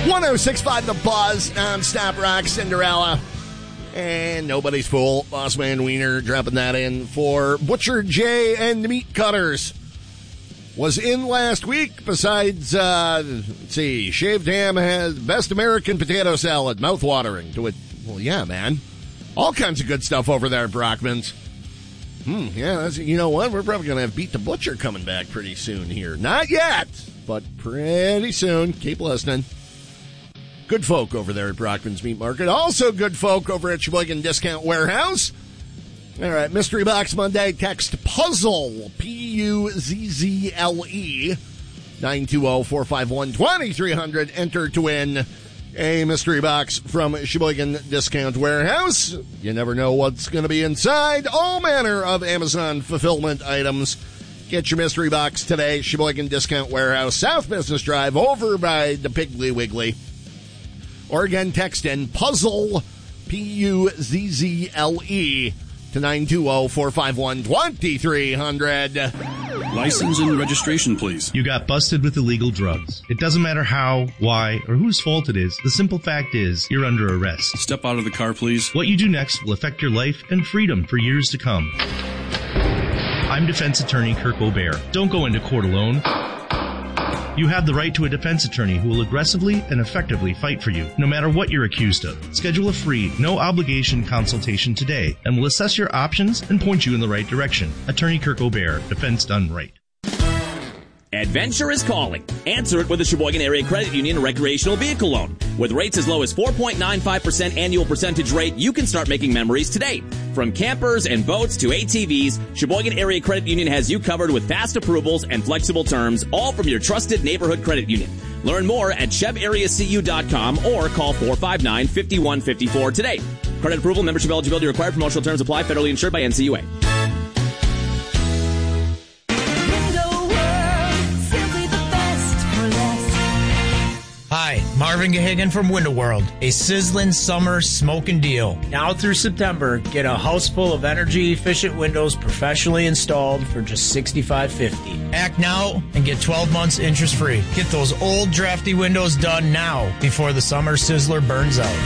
106.5 The Buzz, non-stop rock, Cinderella. And Nobody's Fool. Boss Man Wiener dropping that in for Butcher J and the Meat Cutters. Was in last week. Besides, let's see, Shaved Ham has Best American Potato Salad. Mouth-watering to it. Well, yeah, man. All kinds of good stuff over there at Brockman's. Yeah, you know what? We're probably going to have Beat the Butcher coming back pretty soon here. Not yet, but pretty soon. Keep listening. Good folk over there at Brockman's Meat Market. Also good folk over at Sheboygan Discount Warehouse. All right, Mystery Box Monday. Text PUZZLE, P-U-Z-Z-L-E, 920-451-2300. Enter to win a mystery box from Sheboygan Discount Warehouse. You never know what's going to be inside. All manner of Amazon fulfillment items. Get your mystery box today. Sheboygan Discount Warehouse, South Business Drive, over by the Piggly Wiggly. Or again, text in PUZZLE, P-U-Z-Z-L-E, to 920-451-2300. License and registration, please. You got busted with illegal drugs. It doesn't matter how, why, or whose fault it is. The simple fact is, you're under arrest. Step out of the car, please. What you do next will affect your life and freedom for years to come. I'm defense attorney Kirk O'Bear. Don't go into court alone. You have the right to a defense attorney who will aggressively and effectively fight for you, no matter what you're accused of. Schedule a free, no-obligation consultation today, and we'll assess your options and point you in the right direction. Attorney Kirk O'Bear, defense done right. Adventure is calling. Answer it with a Sheboygan Area Credit Union recreational vehicle loan. With rates as low as 4.95% annual percentage rate, you can start making memories today. From campers and boats to ATVs, Sheboygan Area Credit Union has you covered with fast approvals and flexible terms, all from your trusted neighborhood credit union. Learn more at chevareacu.com or call 459-5154 today. Credit approval, membership eligibility required. Promotional terms apply. Federally insured by NCUA. Hi, Marvin Gahagan from Window World. A sizzling summer smoking deal. Now through September, get a house full of energy-efficient windows professionally installed for just $65.50. Act now and get 12 months interest-free. Get those old drafty windows done now before the summer sizzler burns out.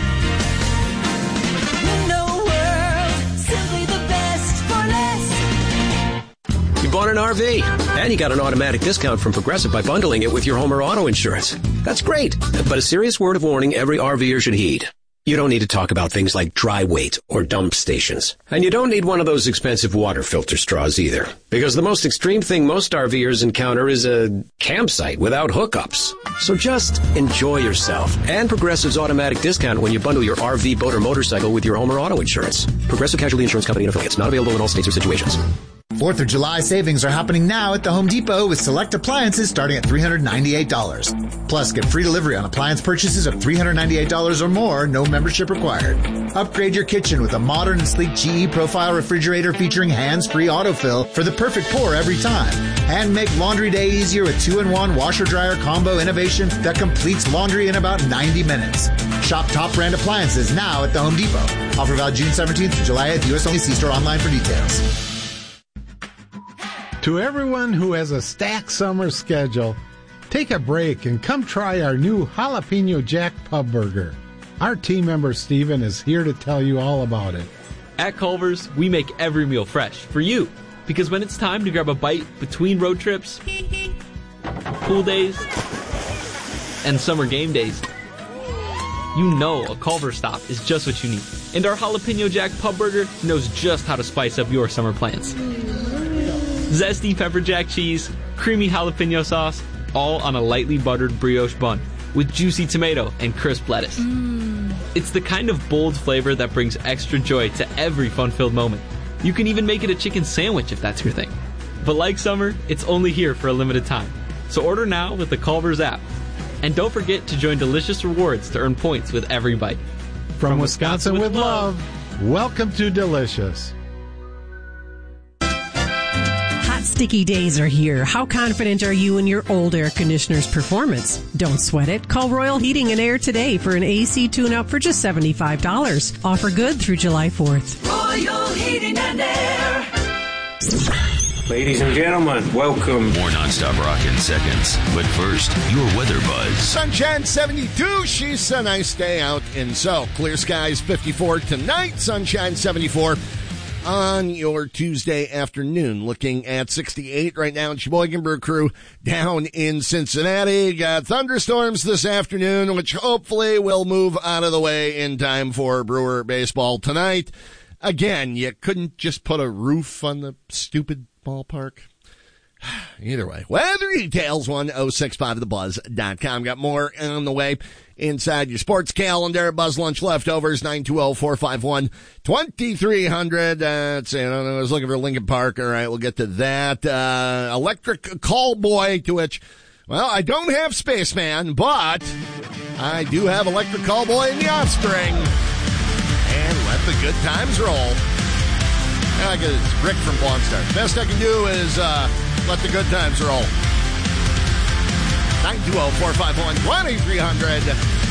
Window World, simply the best for less. You bought an RV, and you got an automatic discount from Progressive by bundling it with your home or auto insurance. That's great, but a serious word of warning every RVer should heed. You don't need to talk about things like dry weight or dump stations. And you don't need one of those expensive water filter straws either. Because the most extreme thing most RVers encounter is a campsite without hookups. So just enjoy yourself and Progressive's automatic discount when you bundle your RV, boat, or motorcycle with your home or auto insurance. Progressive Casualty Insurance Company and affiliates. Not available in all states or situations. 4th of July savings are happening now at the Home Depot with select appliances starting at $398. Plus, get free delivery on appliance purchases of $398 or more, no membership required. Upgrade your kitchen with a modern and sleek GE Profile refrigerator featuring hands-free autofill for the perfect pour every time. And make laundry day easier with 2-in-1 washer-dryer combo innovation that completes laundry in about 90 minutes. Shop top brand appliances now at the Home Depot. Offer valid June 17th to July 8th. U.S. only. See store online for details. To everyone who has a stacked summer schedule, take a break and come try our new Jalapeno Jack Pub Burger. Our team member Steven is here to tell you all about it. At Culver's, we make every meal fresh for you. Because when it's time to grab a bite between road trips, pool days, and summer game days, you know a Culver's stop is just what you need. And our Jalapeno Jack Pub Burger knows just how to spice up your summer plans. Zesty pepper jack cheese, creamy jalapeno sauce, all on a lightly buttered brioche bun with juicy tomato and crisp lettuce. It's the kind of bold flavor that brings extra joy to every fun-filled moment. You can even make it a chicken sandwich if that's your thing. But like summer, it's only here for a limited time. So order now with the Culver's app. And don't forget to join Delicious Rewards to earn points with every bite. From Wisconsin with love, welcome to Delicious. Sticky days are here. How confident are you in your old air conditioner's performance? Don't sweat it. Call Royal Heating and Air today for an AC tune-up for just $75. Offer good through July 4th. Royal Heating and Air. Ladies and gentlemen, welcome. More nonstop rock in seconds. But first, your weather buzz. Sunshine 72. She's a nice day out in So. Clear skies 54 tonight. Sunshine 74 on your Tuesday afternoon. Looking at 68 right now in Sheboygan. Brew Crew down in Cincinnati. Got thunderstorms this afternoon, which hopefully will move out of the way in time for Brewer baseball tonight. Again, you couldn't just put a roof on the stupid ballpark. Either way, weather details 1065thebuzz.com. Got more on the way inside your sports calendar. Buzz Lunch leftovers 920-451-2300. That's it. I was looking for Lincoln Park. All right, we'll get to that. Electric Call Boy, to which, well, I don't have Spaceman, but I do have Electric Call Boy in the Offspring. And let the good times roll. I guess it's Rick from Blonde Star. Best I can do is let the good times roll. 920-451-2300.